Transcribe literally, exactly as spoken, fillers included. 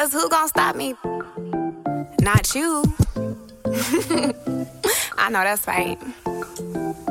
Cause who gon' stop me? Not you. I know that's right.